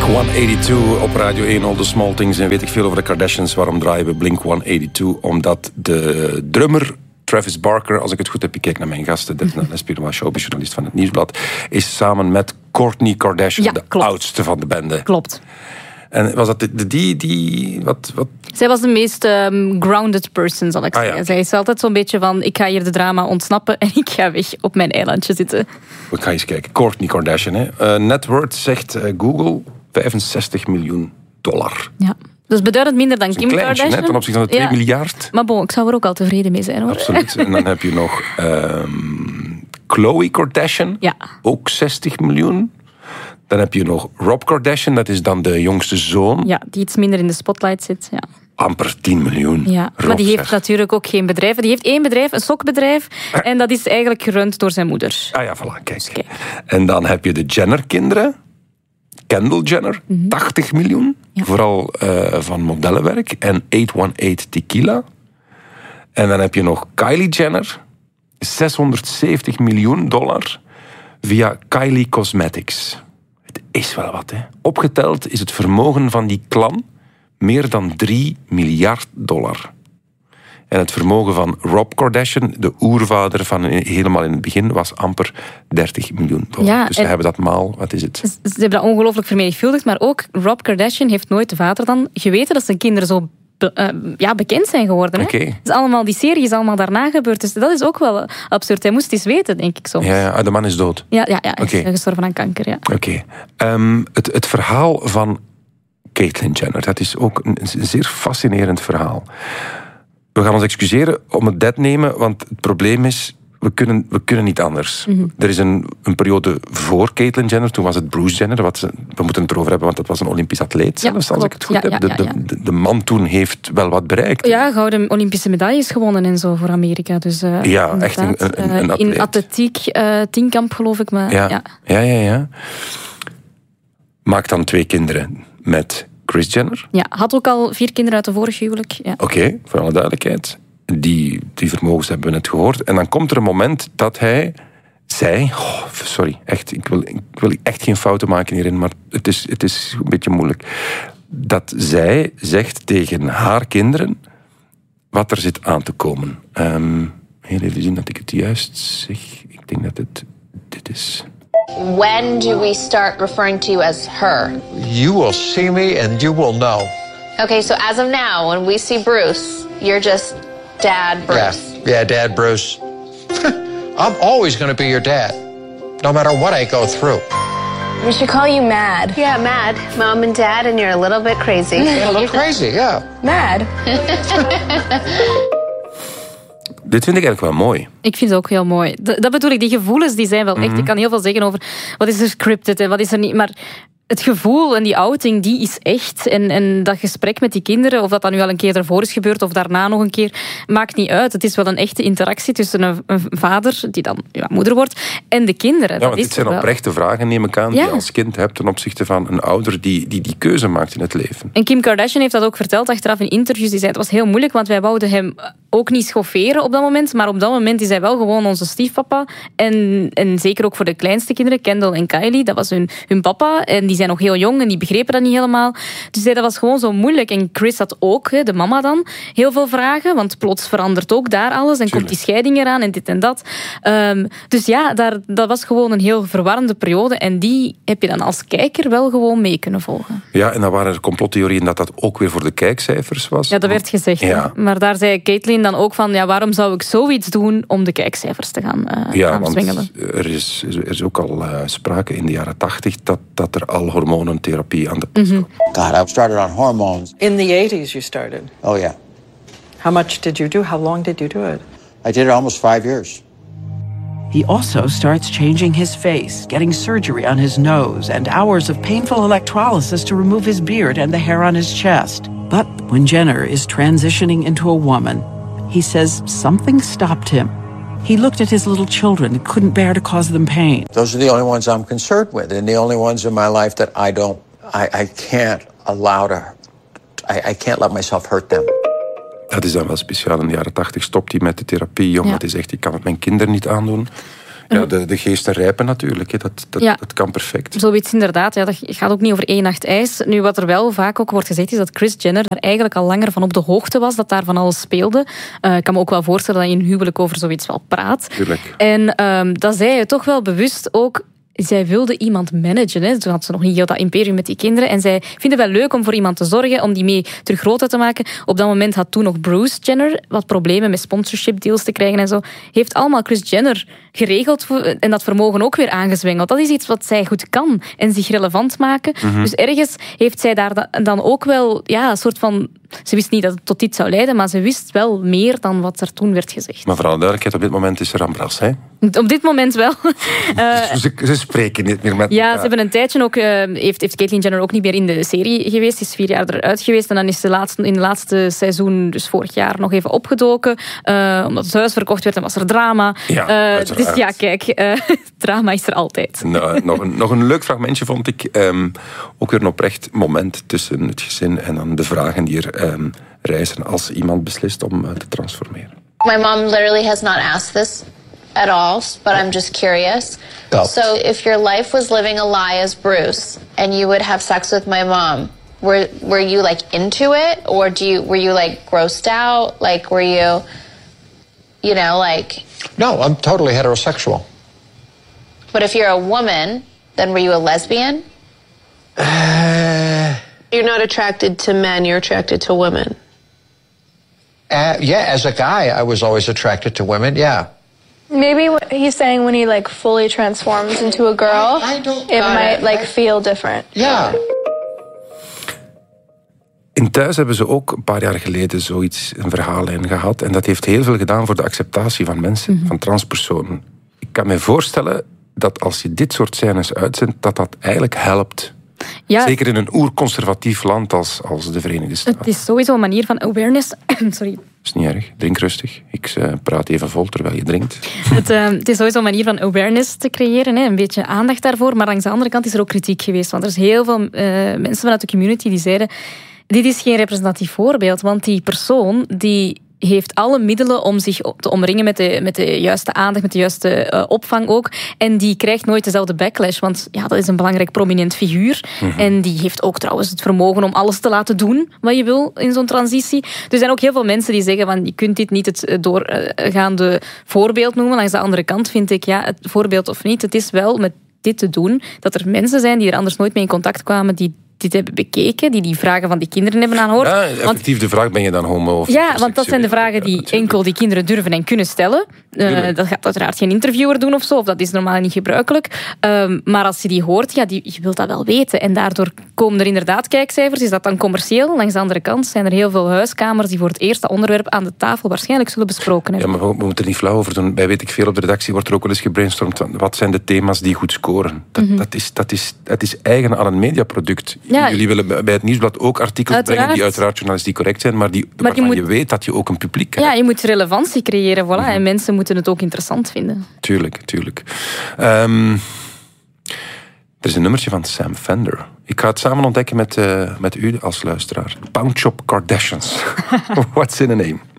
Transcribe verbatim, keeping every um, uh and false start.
honderdtweeënnegentig op Radio één, All the Small Things. En weet ik veel over de Kardashians. Waarom draaien we Blink honderdtweeënnegentig? Omdat de drummer Travis Barker, als ik het goed heb, ik kijk naar mijn gasten, dit is een showbizjournalist van het Nieuwsblad, is samen met Kourtney Kardashian, ja, de klopt. oudste van de bende. Klopt. En was dat de, die, die, wat, wat? Zij was de meest um, grounded person, zal ik ah, zeggen. Ja. Zij is altijd zo'n beetje van, ik ga hier de drama ontsnappen en ik ga weg op mijn eilandje zitten. We gaan eens kijken. Kourtney Kardashian, hè. Uh, net worth zegt uh, Google vijfenzestig miljoen dollar. Ja. Dus beduidend minder dan Kim kleintje, Kardashian. Hè, ten opzichte van de twee ja. miljard. Maar bon, ik zou er ook al tevreden mee zijn, hoor. Absoluut. En dan heb je nog um, Khloe Kardashian. Ja. Ook zestig miljoen. Dan heb je nog Rob Kardashian, dat is dan de jongste zoon. Ja, die iets minder in de spotlight zit. Ja. Amper tien miljoen. Ja, Rob, maar die heeft zeg. natuurlijk ook geen bedrijf. Die heeft één bedrijf, een sokbedrijf. Ah. En dat is eigenlijk gerund door zijn moeder. Ah ja, voilà, kijk. Okay. En dan heb je de Jenner-kinderen. Kendall Jenner, mm-hmm. tachtig miljoen. Ja. Vooral uh, van modellenwerk. En achthonderdachttien Tequila. En dan heb je nog Kylie Jenner. zeshonderdzeventig miljoen dollar. Via Kylie Cosmetics. Het is wel wat, hè. Opgeteld is het vermogen van die clan meer dan drie miljard dollar. En het vermogen van Rob Kardashian, de oervader van helemaal in het begin, was amper dertig miljoen dollar. Ja, dus ze hebben dat maal, wat is het? Ze hebben dat ongelooflijk vermenigvuldigd, maar ook Rob Kardashian heeft nooit de vader dan geweten dat zijn kinderen zo be, uh, ja, bekend zijn geworden. Hè? Okay. Dus allemaal, die serie is allemaal daarna gebeurd, dus dat is ook wel absurd. Hij moest het eens weten, denk ik soms. Ja, ja, de man is dood. Ja, ja, ja hij okay. is gestorven aan kanker. Ja. Oké. Okay. Um, het, het verhaal van Caitlyn Jenner, dat is ook een, een zeer fascinerend verhaal. We gaan ons excuseren om het dead nemen, want het probleem is, we kunnen, we kunnen niet anders. Mm-hmm. Er is een, een periode voor Caitlyn Jenner, toen was het Bruce Jenner, wat ze, we moeten het erover hebben, want dat was een Olympisch atleet zelfs, ja, als ik het goed ja, heb. Ja, ja, ja. De, de, de man toen heeft wel wat bereikt. Ja, gouden Olympische medailles gewonnen en zo voor Amerika. Dus, uh, ja, echt een, een, een atleet. In atletiek, uh, tienkamp geloof ik. Maar, ja. Ja. Ja, ja, ja. Maakt dan twee kinderen met Kris Jenner. Ja, had ook al vier kinderen uit de vorige huwelijk. Ja. Oké, okay, voor alle duidelijkheid. Die, die vermogens hebben we net gehoord. En dan komt er een moment dat hij zei... Oh, sorry, echt, ik wil, ik wil echt geen fouten maken hierin, maar het is, het is een beetje moeilijk. Dat zij zegt tegen haar kinderen wat er zit aan te komen. Um, heel even zien dat ik het juist zeg. Ik denk dat het dit is... When do we start referring to you as her? You will see me and you will know. Okay, so as of now, when we see Bruce, you're just Dad Bruce. Yeah, yeah, Dad Bruce. I'm always going to be your dad, no matter what I go through. We should call you Mad. Yeah, Mad. Mom and Dad, and you're a little bit crazy. Yeah, a little crazy, yeah. Mad. Dit vind ik eigenlijk wel mooi. Ik vind het ook heel mooi. Dat bedoel ik, die gevoelens die zijn wel echt... Mm-hmm. Ik kan heel veel zeggen over wat is er scripted en wat is er niet... Maar het gevoel en die outing, die is echt. En, en dat gesprek met die kinderen, of dat dan nu al een keer ervoor is gebeurd of daarna nog een keer, maakt niet uit. Het is wel een echte interactie tussen een, een vader, die dan ja, moeder wordt, en de kinderen. Ja, dat want dit zijn wel oprechte vragen, neem ik aan, ja. die je als kind hebt ten opzichte van een ouder die, die die keuze maakt in het leven. En Kim Kardashian heeft dat ook verteld achteraf in interviews. Die zei, het was heel moeilijk, want wij wouden hem ook niet schofferen op dat moment, maar op dat moment is hij wel gewoon onze stiefpapa. En, en zeker ook voor de kleinste kinderen, Kendall en Kylie, dat was hun, hun papa. En die zijn nog heel jong en die begrepen dat niet helemaal. Dus dat was gewoon zo moeilijk. En Kris had ook, de mama dan, heel veel vragen, want plots verandert ook daar alles en Tuurlijk. komt die scheiding eraan en dit en dat. Um, dus ja, daar, dat was gewoon een heel verwarrende periode en die heb je dan als kijker wel gewoon mee kunnen volgen. Ja, en dan waren er complottheorieën dat dat ook weer voor de kijkcijfers was. Ja, dat werd gezegd. Ja. Maar daar zei Caitlyn dan ook van, ja, waarom zou ik zoiets doen om de kijkcijfers te gaan uh, ja, gaan zwengelen? Ja, want er is, er is ook al uh, sprake in de jaren tachtig dat, dat er al hormonentherapie aan de pas mm-hmm. God, I started on hormones. In the eighties you started? Oh, yeah. How much did you do? How long did you do it? I did it almost five years. He also starts changing his face, getting surgery on his nose, and hours of painful electrolysis to remove his beard and the hair on his chest. But when Jenner is transitioning into a woman, he says something stopped him. He looked at his little children and couldn't bear to cause them pain. Those are the only ones I'm concerned with, and the only ones in my life that I don't, I, I can't allow to, I, I can't let myself hurt them. Dat is dan wel speciaal. In de jaren tachtig stopt hij met de therapie, omdat ja. hij zegt, ik kan het mijn kinderen niet aandoen. Ja, de, de geesten rijpen natuurlijk. Hè. Dat, dat, ja. dat kan perfect. Zoiets inderdaad. Ja, dat gaat ook niet over één nacht ijs. Nu, wat er wel vaak ook wordt gezegd, is dat Kris Jenner daar eigenlijk al langer van op de hoogte was, dat daar van alles speelde. Uh, ik kan me ook wel voorstellen dat je in een huwelijk over zoiets wel praat. Tuurlijk. En um, dat zij je toch wel bewust ook... Zij wilde iemand managen. Hè. Toen had ze nog niet heel dat imperium met die kinderen. En zij vindt het wel leuk om voor iemand te zorgen, om die mee terug groter te maken. Op dat moment had toen nog Bruce Jenner wat problemen met sponsorship deals te krijgen en zo. Heeft allemaal Kris Jenner geregeld en dat vermogen ook weer aangezwengeld. Dat is iets wat zij goed kan en zich relevant maken. Mm-hmm. Dus ergens heeft zij daar dan ook wel ja, een soort van... Ze wist niet dat het tot dit zou leiden, maar ze wist wel meer dan wat er toen werd gezegd. Maar voor alle duidelijkheid, op dit moment is er Ambras, hè? Op dit moment wel. uh, ze, ze spreken niet meer met Ja, elkaar. Ze hebben een tijdje ook... Uh, heeft, heeft Caitlyn Jenner ook niet meer in de serie geweest. Ze is vier jaar eruit geweest. En dan is ze laatst, in het laatste seizoen, dus vorig jaar, nog even opgedoken. Uh, omdat het huis verkocht werd en was er drama. Ja, uh, dus ja, kijk. Uh, drama is er altijd. Nou, nog, een, nog een leuk fragmentje vond ik. Um, ook weer een oprecht moment tussen het gezin en dan de vragen die er um, reizen als iemand beslist om uh, te transformeren. My mom literally has not asked this at all, but I'm just curious. Go. So if your life was living a lie as Bruce and you would have sex with my mom, were were you like into it, or do you were you like grossed out? Like were you, you know, like? No, I'm totally heterosexual. But if you're a woman, then were you a lesbian? Uh, you're not attracted to men, you're attracted to women. Uh, yeah, as a guy, I was always attracted to women, yeah. Maybe what he's saying when he like fully transforms into a girl, I, I don't, it uh, might like I, feel different. Ja. In Thuis hebben ze ook een paar jaar geleden zoiets, een verhaallijn gehad. En dat heeft heel veel gedaan voor de acceptatie van mensen, mm-hmm. van transpersonen. Ik kan me voorstellen dat als je dit soort scènes uitzendt, dat dat eigenlijk helpt. Ja. Zeker in een oerconservatief land als, als de Verenigde Staten. Het is sowieso een manier van awareness. Sorry. Dat is niet erg. Drink rustig. Ik uh, praat even vol terwijl je drinkt. Het, uh, het is sowieso een manier van awareness te creëren. Hè. Een beetje aandacht daarvoor. Maar langs de andere kant is er ook kritiek geweest. Want er is heel veel uh, mensen vanuit de community die zeiden... Dit is geen representatief voorbeeld. Want die persoon die... heeft alle middelen om zich te omringen met de, met de juiste aandacht, met de juiste uh, opvang ook. En die krijgt nooit dezelfde backlash, want ja, dat is een belangrijk prominent figuur. Mm-hmm. En die heeft ook trouwens het vermogen om alles te laten doen wat je wil in zo'n transitie. Dus er zijn ook heel veel mensen die zeggen van je kunt dit niet het doorgaande voorbeeld noemen. Langs de andere kant vind ik, ja, het voorbeeld of niet, het is wel met dit te doen, dat er mensen zijn die er anders nooit mee in contact kwamen, die dit hebben bekeken, die die vragen van die kinderen hebben aangehoord. Ja, effectief want, de vraag, ben je dan homo of Ja, want dat zijn de vragen die ja, enkel die kinderen durven en kunnen stellen. Uh, dat gaat uiteraard geen interviewer doen of zo, of dat is normaal niet gebruikelijk. Um, maar als je die hoort, ja, die, je wilt dat wel weten. En daardoor komen er inderdaad kijkcijfers. Is dat dan commercieel? Langs de andere kant zijn er heel veel huiskamers die voor het eerste onderwerp aan de tafel waarschijnlijk zullen besproken hebben. Ja, maar we, we moeten er niet flauw over doen. Bij Weet ik Veel op de redactie wordt er ook wel eens gebrainstormd. Wat zijn de thema's die goed scoren? Dat, mm-hmm. dat, is, dat, is, dat is eigen aan een mediaproduct. Ja. Jullie willen bij het Nieuwsblad ook artikels uiteraard. brengen die uiteraard journalistiek correct zijn, maar, die, maar waarvan je, moet, je weet dat je ook een publiek hebt. Ja, je moet relevantie creëren, voilà, mm-hmm. en mensen moeten het ook interessant vinden. Tuurlijk, tuurlijk. Um, er is een nummertje van Sam Fender. Ik ga het samen ontdekken met, uh, met u als luisteraar. Pound Shop Kardashians. What's in a name?